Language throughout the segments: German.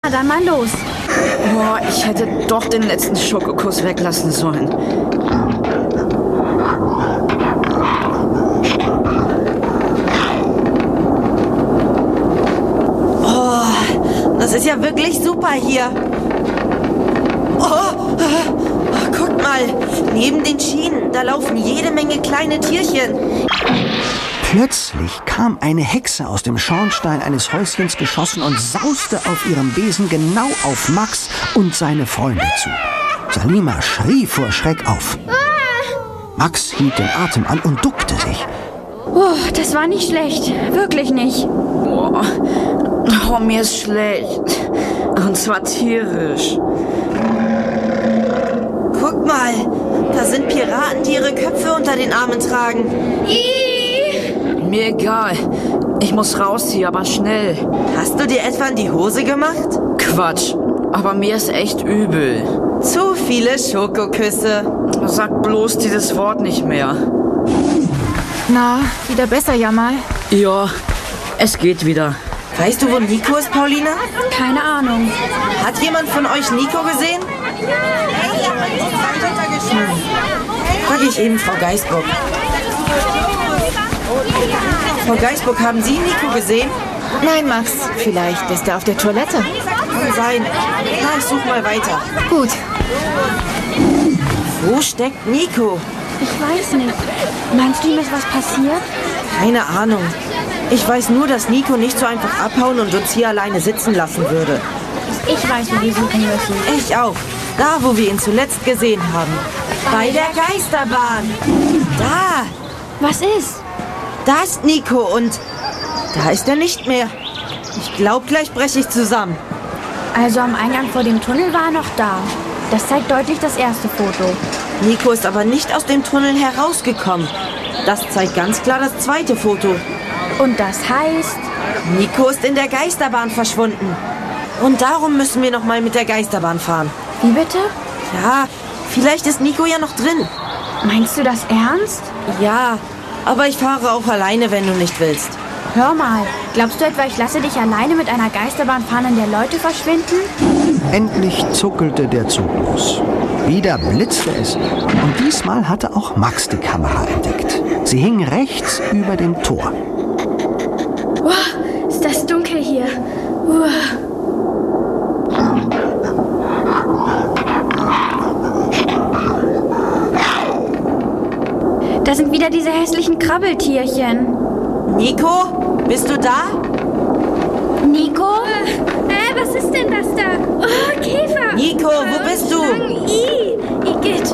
dann mal los. Oh, ich hätte doch den letzten Schokokuss weglassen sollen. Oh, das ist ja wirklich super hier. Guckt mal, neben den Schienen, da laufen jede Menge kleine Tierchen. Plötzlich kam eine Hexe aus dem Schornstein eines Häuschens geschossen und sauste auf ihrem Besen genau auf Max und seine Freunde zu. Salima schrie vor Schreck auf. Max hielt den Atem an und duckte sich. Oh, das war nicht schlecht. Wirklich nicht. Oh, mir ist schlecht. Und zwar tierisch. Guck mal, da sind Piraten, die ihre Köpfe unter den Armen tragen. Mir egal. Ich muss raus hier, aber schnell. Hast du dir etwa in die Hose gemacht? Quatsch. Aber mir ist echt übel. Zu viele Schokoküsse. Sag bloß dieses Wort nicht mehr. Na, wieder besser, Jamal? Ja, es geht wieder. Weißt du, wo Nico ist, Paulina? Keine Ahnung. Hat jemand von euch Nico gesehen? Frag ich eben Frau Geisbock. Frau Geisbock, haben Sie Nico gesehen? Nein, Max. Vielleicht ist er auf der Toilette. Kann sein. Na, ich suche mal weiter. Gut. Wo steckt Nico? Ich weiß nicht. Meinst du, ihm ist was passiert? Keine Ahnung. Ich weiß nur, dass Nico nicht so einfach abhauen und uns hier alleine sitzen lassen würde. Ich weiß, wo wir suchen müssen. Ich auch. Da, wo wir ihn zuletzt gesehen haben. Bei der Geisterbahn. Da. Was ist? Da ist Nico und da ist er nicht mehr. Ich glaube, gleich breche ich zusammen. Also am Eingang vor dem Tunnel war er noch da. Das zeigt deutlich das erste Foto. Nico ist aber nicht aus dem Tunnel herausgekommen. Das zeigt ganz klar das zweite Foto. Und das heißt... Nico ist in der Geisterbahn verschwunden. Und darum müssen wir noch mal mit der Geisterbahn fahren. Wie bitte? Ja, vielleicht ist Nico ja noch drin. Meinst du das ernst? Ja, aber ich fahre auch alleine, wenn du nicht willst. Hör mal, glaubst du etwa, ich lasse dich alleine mit einer Geisterbahn fahren, in der Leute verschwinden? Endlich zuckelte der Zug los. Wieder blitzte es. Und diesmal hatte auch Max die Kamera entdeckt. Sie hing rechts über dem Tor. Ist das dunkel hier. Da sind wieder diese hässlichen Krabbeltierchen. Nico, bist du da? Nico? Was ist denn das da? Oh, Käfer! Nico, wo bist du? Igitt.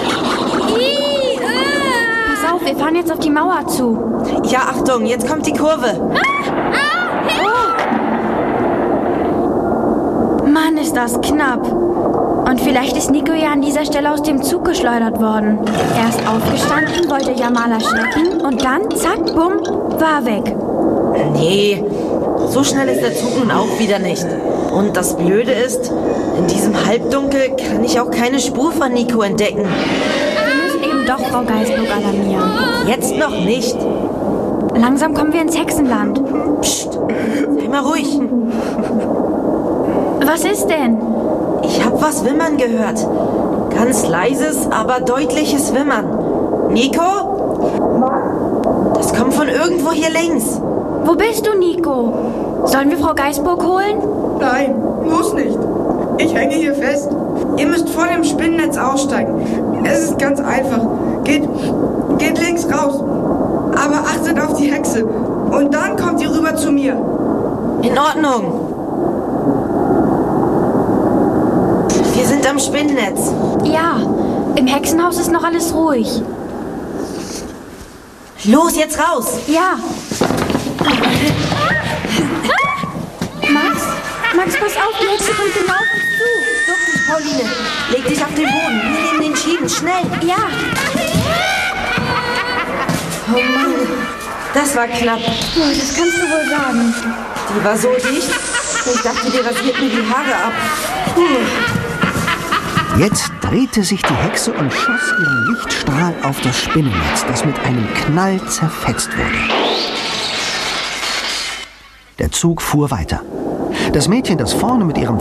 Pass auf, wir fahren jetzt auf die Mauer zu. Ja, Achtung, jetzt kommt die Kurve. Mann, ist das knapp. Und vielleicht ist Nico ja an dieser Stelle aus dem Zug geschleudert worden. Er ist aufgestanden, wollte Jamal erschrecken und dann, zack, bumm, war weg. Nee, so schnell ist der Zug nun auch wieder nicht. Und das Blöde ist, in diesem Halbdunkel kann ich auch keine Spur von Nico entdecken. Wir müssen eben doch Frau Geisbock alarmieren. Jetzt noch nicht. Langsam kommen wir ins Hexenland. Psst, sei mal ruhig. Was ist denn? Ich hab was wimmern gehört. Ganz leises, aber deutliches Wimmern. Nico? Das kommt von irgendwo hier links. Wo bist du, Nico? Sollen wir Frau Geisbock holen? Nein, muss nicht. Ich hänge hier fest. Ihr müsst vor dem Spinnennetz aussteigen. Es ist ganz einfach. Geht links raus. Aber achtet auf die Hexe. Und dann kommt ihr rüber zu mir. In Ordnung. Wir sind am Spinnennetz. Ja, im Hexenhaus ist noch alles ruhig. Los, jetzt raus. Ja. Max, pass auf, die Hexe kommt genau auf uns zu. Duck dich, Pauline. Leg dich auf den Boden. Wir nehmen den Schienen. Schnell. Ja. Oh Mann, das war knapp. Oh, das kannst du wohl sagen. Die war so dicht. Ich dachte, die rasiert mir die Haare ab. Jetzt drehte sich die Hexe und schoss ihren Lichtstrahl auf das Spinnennetz, das mit einem Knall zerfetzt wurde. Der Zug fuhr weiter. Das Mädchen, das vorne mit ihrem